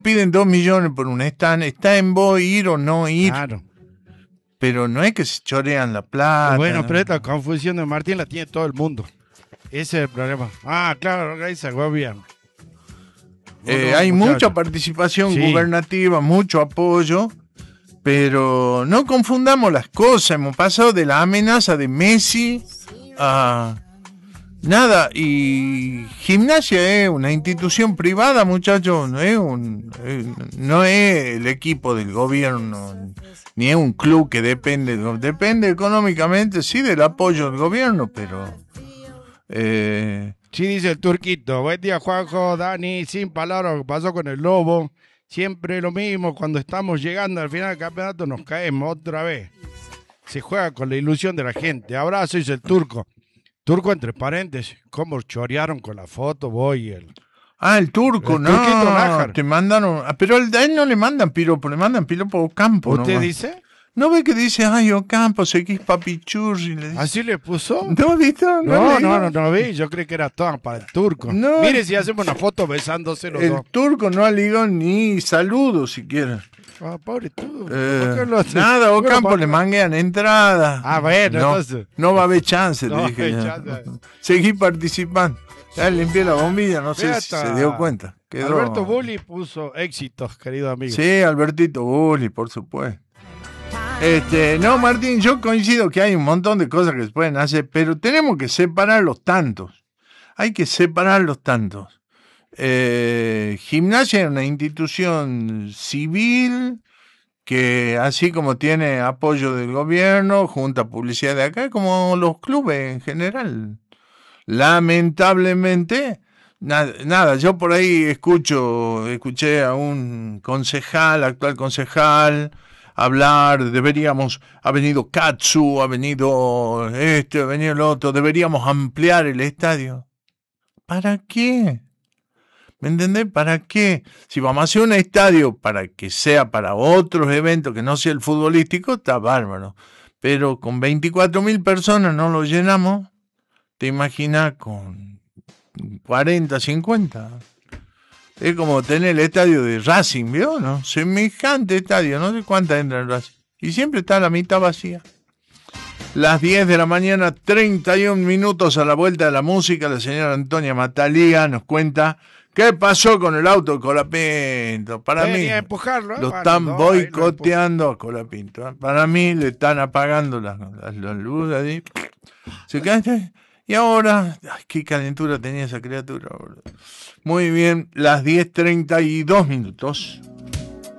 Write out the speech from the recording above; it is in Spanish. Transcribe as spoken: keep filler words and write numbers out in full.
piden dos millones por un stand, está en vos ir o no ir. Claro. Pero no es que se chorean la plata. Bueno, ¿no? pero esta confusión de Martín la tiene todo el mundo. Ese es el problema. Ah, claro, organiza gobierno. Eh, Bueno, hay muchacho. mucha participación Sí. gubernativa, mucho apoyo, pero no confundamos las cosas. Hemos pasado de la amenaza de Messi a nada. Y Gimnasia es una institución privada, muchachos, no es un, eh, no es el equipo del gobierno, ni es un club que depende, depende económicamente, sí, del apoyo del gobierno, pero eh, Sí, dice el turquito. Buen día, Juanjo, Dani. Sin palabras, lo que pasó con el Lobo. Siempre lo mismo. Cuando estamos llegando al final del campeonato, nos caemos otra vez. Se juega con la ilusión de la gente. Abrazo, dice el turco. Turco, entre paréntesis. ¿Cómo chorearon con la foto, voy y el. Ah, el turco, El no, turquito Nájar. te mandaron, ah, pero al- a él no le mandan piropo, le mandan piropo Ocampo. ¿Usted nomás. dice? ¿No ve que dice, ay, Ocampo, seguís papichurri? Le dice. ¿Así le puso? ¿No, viste? No, leí? no, no, no vi. Yo creí que era todo para el turco. No. Mire si hacemos una foto besándose los El dos. turco no ha ligado ni saludos siquiera. Ah, pobre turco. Eh, ¿Por qué lo hace? nada, Bueno, Ocampo pa- le manguean entrada. Ah, bueno, no, entonces. No va a haber chance, No le va a dije. haber ya. chance. Seguí participando. Ya limpié la bombilla, no sé si Fíjate. se dio cuenta. Quedó- Alberto Bulli puso éxitos, querido amigo. Sí, Albertito Bulli, por supuesto. Este, no, Martín, yo coincido que hay un montón de cosas que se pueden hacer, pero tenemos que separar los tantos. Hay que separar los tantos. Eh, Gimnasia es una institución civil que, así como tiene apoyo del gobierno, junta publicidad de acá, como los clubes en general. Lamentablemente, nada, nada, yo por ahí escucho, escuché a un concejal, actual concejal, hablar, deberíamos, ha venido Katsu, ha venido este, ha venido el otro, deberíamos ampliar el estadio. ¿Para qué? ¿Me entendés? ¿Para qué? Si vamos a hacer un estadio para que sea para otros eventos que no sea el futbolístico, está bárbaro. Pero con veinticuatro mil personas no lo llenamos. ¿Te imaginas con cuarenta, cincuenta? Es como tener el estadio de Racing, ¿vio? ¿No? Semejante estadio, no sé cuántas entran en Racing. Y siempre está la mitad vacía. Las diez de la mañana, treinta y un minutos a la vuelta de la música. La señora Antonia Matalía nos cuenta qué pasó con el auto de Colapinto. Para Venía mí, a empujarlo, ¿eh? lo Bueno, están no, boicoteando a Colapinto. ¿eh? Para mí, le están apagando las, las, las luces ahí. Se cae. Y ahora, ay, qué calentura tenía esa criatura. Boludo. Muy bien, las diez treinta y dos minutos.